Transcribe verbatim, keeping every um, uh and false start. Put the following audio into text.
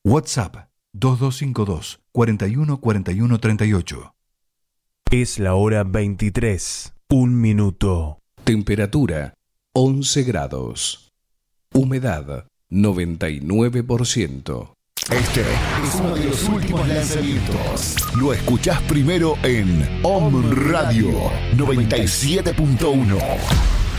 WhatsApp dos dos cinco dos, cuatro uno cuatro uno tres ocho. Es la hora veintitrés, un minuto. Temperatura once grados. Humedad noventa y nueve por ciento. Este es uno de los últimos lanzamientos. Lo escuchás primero en Om Radio noventa y siete punto uno.